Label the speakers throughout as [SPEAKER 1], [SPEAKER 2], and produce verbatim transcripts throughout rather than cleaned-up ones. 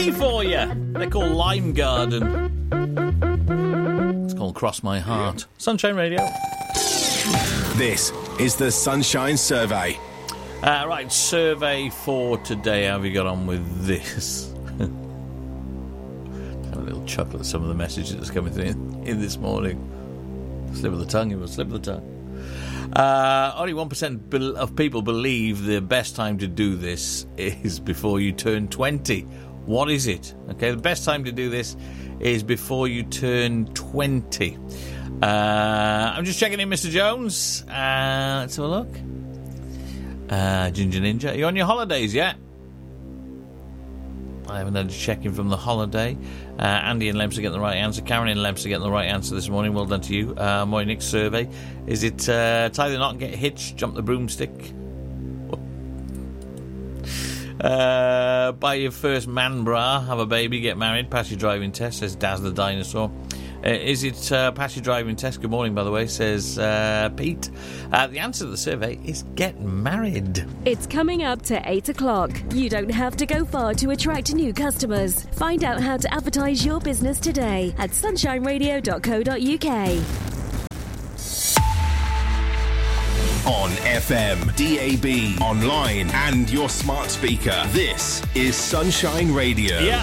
[SPEAKER 1] twenty for you. They're called Lime Garden. It's called Cross My Heart. Sunshine Radio.
[SPEAKER 2] This is the Sunshine Survey.
[SPEAKER 1] Uh, right, survey for today. How have you got on with this? Have a little chuckle at some of the messages that's coming through in, in this morning. Slip of the tongue, it was slip of the tongue. Uh, only one percent of people believe the best time to do this is before you turn twenty. What is it? Okay, the best time to do this is before you turn twenty. Uh, I'm just checking in, Mister Jones. Uh, let's have a look. Uh, Ginger Ninja, are you on your holidays yet? I haven't had a check-in from the holiday. Uh, Andy and Lemps are getting the right answer. Karen and Lemps are getting the right answer this morning. Well done to you. Uh, my next survey. Is it uh, tie the knot and get hitched, jump the broomstick? uh, buy your first man bra, have a baby, get married, pass your driving test, says Daz the Dinosaur. Uh, is it uh, pass your driving test? Good morning, by the way, says uh, Pete. Uh, the answer to the survey is get married.
[SPEAKER 3] It's coming up to eight o'clock. You don't have to go far to attract new customers. Find out how to advertise your business today at sunshine radio dot co dot uk.
[SPEAKER 2] On F M, D A B, online and your smart speaker. This is Sunshine Radio.
[SPEAKER 1] Yeah.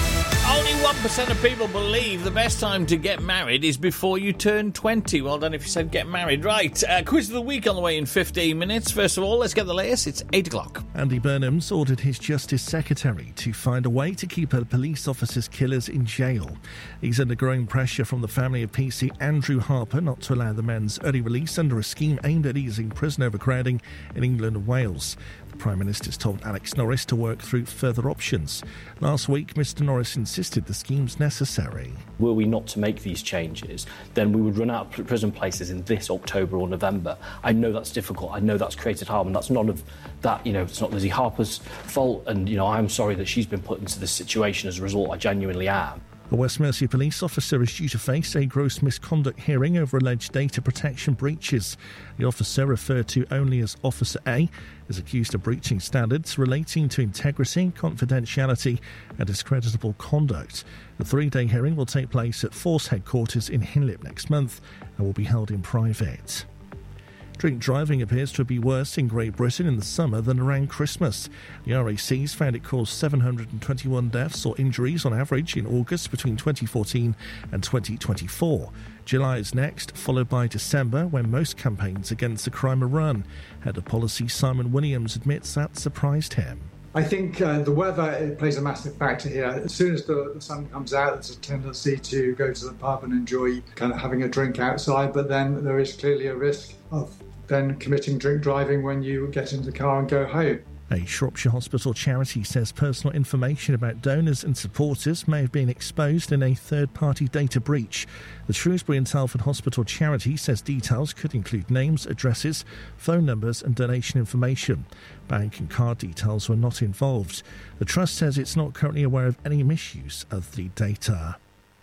[SPEAKER 1] Only one percent of people believe the best time to get married is before you turn twenty. Well done if you said get married. Right, uh, quiz of the week on the way in fifteen minutes. First of all, let's get the latest. It's eight o'clock.
[SPEAKER 4] Andy Burnham's ordered his Justice Secretary to find a way to keep a police officer's killers in jail. He's under growing pressure from the family of P C Andrew Harper not to allow the men's early release under a scheme aimed at easing prison overcrowding in England and Wales. The Prime Minister's told Alex Norris to work through further options. Last week, Mr Norris insisted the scheme's necessary.
[SPEAKER 5] Were we not to make these changes, then we would run out of prison places in this October or November. I know that's difficult. I know that's created harm, and that's none of that, you know, it's not Lizzie Harper's fault. And, you know, I'm sorry that she's been put into this situation as a result. I genuinely am.
[SPEAKER 4] A West Mercia police officer is due to face a gross misconduct hearing over alleged data protection breaches. The officer, referred to only as Officer A, is accused of breaching standards relating to integrity, confidentiality and discreditable conduct. The three-day hearing will take place at Force headquarters in Hinlip next month and will be held in private. Drink driving appears to be worse in Great Britain in the summer than around Christmas. The R A C's found it caused seven hundred twenty-one deaths or injuries on average in August between twenty fourteen and twenty twenty-four. July is next, followed by December, when most campaigns against the crime are run. Head of Policy Simon Williams admits that surprised him.
[SPEAKER 6] I think uh, the weather it plays a massive factor here. As soon as the, the sun comes out, there's a tendency to go to the pub and enjoy kind of having a drink outside, but then there is clearly a risk of then committing drink driving when you get into the car and go home.
[SPEAKER 4] A Shropshire Hospital charity says personal information about donors and supporters may have been exposed in a third-party data breach. The Shrewsbury and Telford Hospital charity says details could include names, addresses, phone numbers and donation information. Bank and card details were not involved. The Trust says it's not currently aware of any misuse of the data.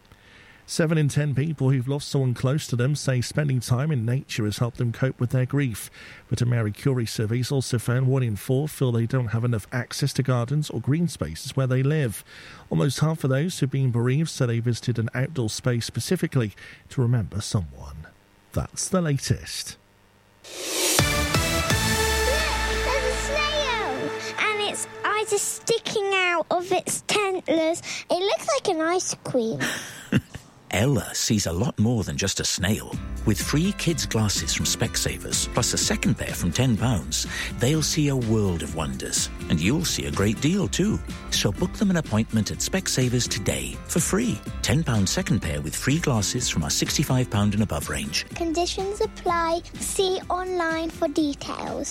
[SPEAKER 4] Seven in ten people who've lost someone close to them say spending time in nature has helped them cope with their grief. But a Marie Curie survey's also found one in four feel they don't have enough access to gardens or green spaces where they live. Almost half of those who've been bereaved say they visited an outdoor space specifically to remember someone. That's the latest.
[SPEAKER 7] Look, there's a snail, and its eyes are sticking out of its antlers. It looks like an ice cream.
[SPEAKER 8] Ella sees a lot more than just a snail. With free kids' glasses from Specsavers, plus a second pair from ten pounds, they'll see a world of wonders. And you'll see a great deal too. So book them an appointment at Specsavers today for free. ten pounds second pair with free glasses from our sixty-five pounds and above range.
[SPEAKER 7] Conditions apply. See online for details.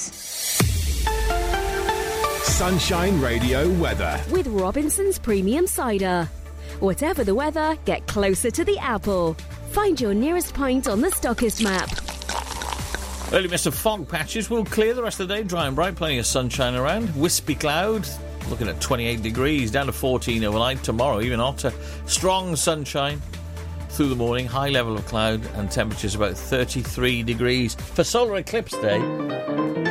[SPEAKER 2] Sunshine Radio weather.
[SPEAKER 3] With Robinson's Premium Cider. Whatever the weather, get closer to the apple. Find your nearest pint on the Stockist map.
[SPEAKER 1] Early mist of fog patches will clear the rest of the day. Dry and bright, plenty of sunshine around. Wispy cloud, looking at twenty-eight degrees, down to fourteen overnight. Tomorrow, even hotter. Strong sunshine through the morning. High level of cloud and temperatures about thirty-three degrees. For solar eclipse day,